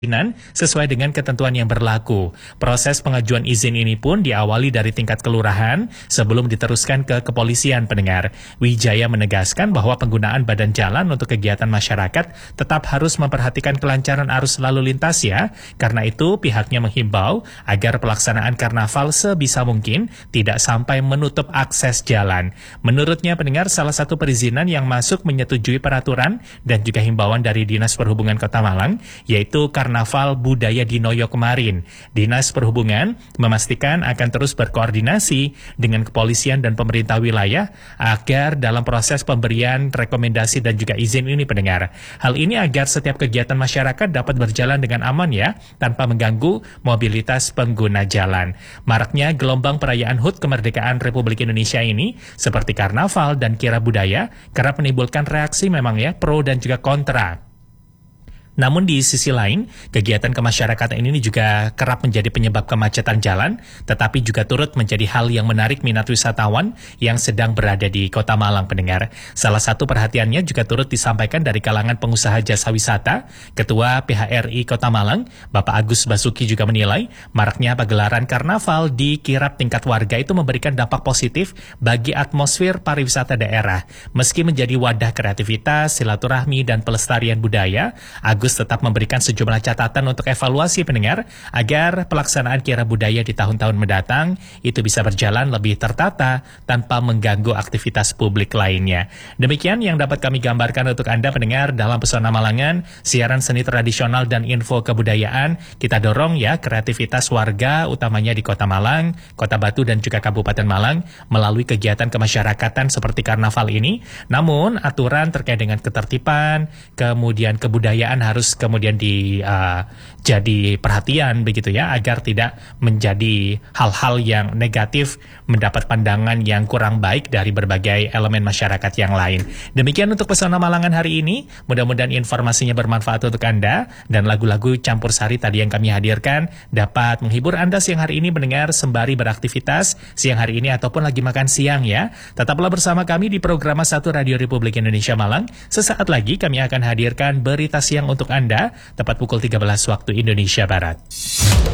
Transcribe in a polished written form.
sesuai dengan ketentuan yang berlaku. Proses pengajuan izin ini pun diawali dari tingkat kelurahan sebelum diteruskan ke kepolisian pendengar. Wijaya menegaskan bahwa penggunaan badan jalan untuk kegiatan masyarakat tetap harus memperhatikan kelancaran arus lalu lintas ya. Karena itu pihaknya menghimbau agar pelaksanaan karnaval sebisa mungkin tidak sampai menutup akses jalan. Menurutnya pendengar, salah satu perizinan yang masuk menyetujui peraturan dan juga himbauan dari Dinas Perhubungan Kota Malang, yaitu Karnaval Budaya di Noyo kemarin. Dinas Perhubungan memastikan akan terus berkoordinasi dengan kepolisian dan pemerintah wilayah agar dalam proses pemberian rekomendasi dan juga izin ini pendengar. Hal ini agar setiap kegiatan masyarakat dapat berjalan dengan aman ya, tanpa mengganggu mobilitas pengguna jalan. Maraknya gelombang perayaan HUT Kemerdekaan Republik Indonesia ini, seperti karnaval dan kira budaya, kerap menimbulkan reaksi memang ya, pro dan juga kontra. Namun di sisi lain, kegiatan kemasyarakatan ini juga kerap menjadi penyebab kemacetan jalan, tetapi juga turut menjadi hal yang menarik minat wisatawan yang sedang berada di Kota Malang pendengar. Salah satu perhatiannya juga turut disampaikan dari kalangan pengusaha jasa wisata. Ketua PHRI Kota Malang, Bapak Agus Basuki juga menilai, maraknya pagelaran karnaval di kirap tingkat warga itu memberikan dampak positif bagi atmosfer pariwisata daerah. Meski menjadi wadah kreativitas, silaturahmi, dan pelestarian budaya, Agus tetap memberikan sejumlah catatan untuk evaluasi pendengar agar pelaksanaan kira budaya di tahun-tahun mendatang itu bisa berjalan lebih tertata tanpa mengganggu aktivitas publik lainnya. Demikian yang dapat kami gambarkan untuk Anda pendengar dalam Pesona Malangan, siaran seni tradisional dan info kebudayaan. Kita dorong ya kreativitas warga utamanya di Kota Malang, Kota Batu dan juga Kabupaten Malang melalui kegiatan kemasyarakatan seperti karnaval ini. Namun aturan terkait dengan ketertiban, kemudian kebudayaan harus kemudian jadi perhatian begitu ya, agar tidak menjadi hal-hal yang negatif, mendapat pandangan yang kurang baik dari berbagai elemen masyarakat yang lain. Demikian untuk Pesona Malangan hari ini, mudah-mudahan informasinya bermanfaat untuk Anda, dan lagu-lagu campur sari tadi yang kami hadirkan dapat menghibur Anda siang hari ini mendengar sembari beraktivitas siang hari ini ataupun lagi makan siang ya. Tetaplah bersama kami di program 1 Radio Republik Indonesia Malang. Sesaat lagi kami akan hadirkan berita siang untuk Anda, tepat pukul 13 waktu Indonesia Barat.